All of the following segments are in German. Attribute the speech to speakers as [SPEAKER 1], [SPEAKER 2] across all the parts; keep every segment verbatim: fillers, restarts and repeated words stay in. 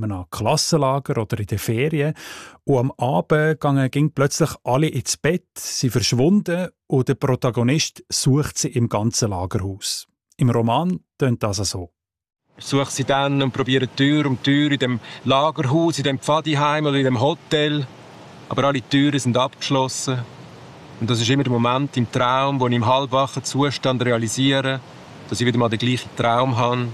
[SPEAKER 1] in einem Klassenlager oder in den Ferien. Und am Abend gingen ging plötzlich alle ins Bett, sie verschwunden und der Protagonist sucht sie im ganzen Lagerhaus. Im Roman tönt das so.
[SPEAKER 2] Ich suche sie dann und probiere Tür um Tür in dem Lagerhaus, in dem Pfadiheim oder in dem Hotel. Aber alle Türen sind abgeschlossen. Und das ist immer der Moment im Traum, wo ich im halbwachen Zustand realisiere, dass ich wieder mal den gleichen Traum habe.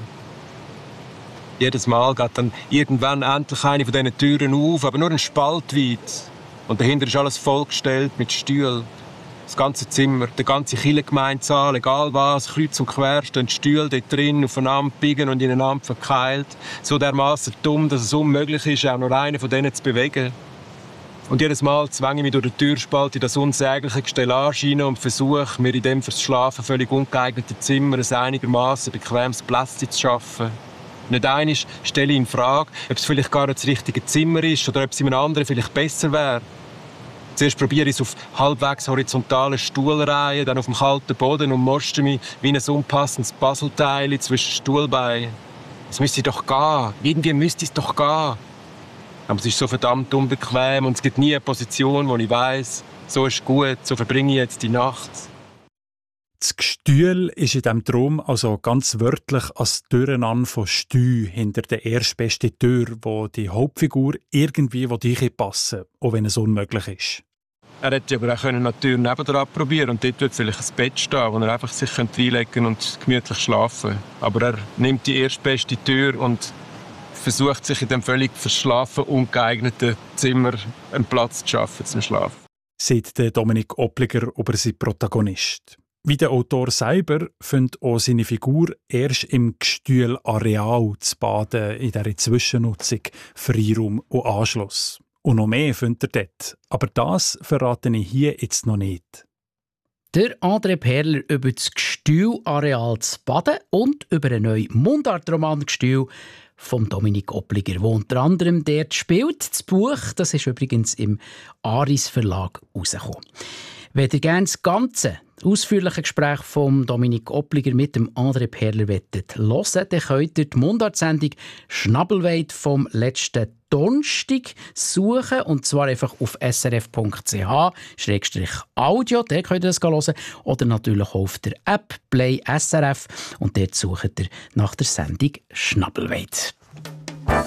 [SPEAKER 2] Jedes Mal geht dann irgendwann endlich eine von diesen Türen auf, aber nur ein Spalt weit. Und dahinter ist alles vollgestellt mit Stühlen. Das ganze Zimmer, der ganze Kirchengemeindesaal, egal was, kreuz und quer stehen Stühle dort drin, aufeinander biegen und ineinander verkeilt. So dermaßen dumm, dass es unmöglich ist, auch nur einen von denen zu bewegen. Und jedes Mal zwänge ich mich durch den Türspalt in das unsägliche Gestellage hinein und versuche, mir in dem fürs Schlafen völlig ungeeigneten Zimmer ein einigermaßen bequemes Plätzchen zu schaffen. Nicht einmal stelle ich in Frage, ob es vielleicht gar nicht das richtige Zimmer ist oder ob es in einem anderen vielleicht besser wäre. Zuerst probiere ich es auf halbwegs horizontalen Stuhlreihen, dann auf dem kalten Boden und morste mich wie ein unpassendes Puzzleteil zwischen Stuhlbeinen. Es müsste doch gehen. Irgendwie müsste es doch gehen. Aber es ist so verdammt unbequem und es gibt nie eine Position, wo ich weiss, so ist gut, so verbringe ich jetzt die Nacht.
[SPEAKER 1] Das Gestühl ist in diesem Traum also ganz wörtlich als Türenan von Stü hinter der erstbesten Tür, wo die Hauptfigur irgendwie passen will, auch wenn es unmöglich ist.
[SPEAKER 2] Er hätte aber auch eine Tür nebendran probieren und dort wird vielleicht ein Bett stehen, wo er einfach sich reinlegen und gemütlich schlafen könnte. Aber er nimmt die erstbeste Tür und versucht sich in dem völlig verschlafen, ungeeigneten Zimmer einen Platz zu schaffen zum Schlafen.
[SPEAKER 1] Sagt Dominik Oppliger über seinen Protagonist. Wie der Autor selber findet auch seine Figur erst im Gestühlareal zu baden, in dieser Zwischennutzung, Freiraum und Anschluss. Und noch mehr findet er dort. Aber das verrate ich hier jetzt noch nicht.
[SPEAKER 3] Der André Perler über das Gestühlareal zu baden und über einen neuen Mundartroman Gestühl von Dominik Oppliger, der unter anderem dort spielt. Das Buch, das ist übrigens im Aris Verlag rausgekommen. Wenn ihr gerne das ganze ausführliche Gespräch von Dominik Oppliger mit dem André Perler hören wollt, dann könnt ihr die Mundartsendung «Schnabelweit» vom letzten Donnerstag suchen, und zwar einfach auf s r f punkt c h slash audio, dort könnt ihr das hören, oder natürlich auch auf der App Play S R F, und dort sucht ihr nach der Sendung «Schnabelweit».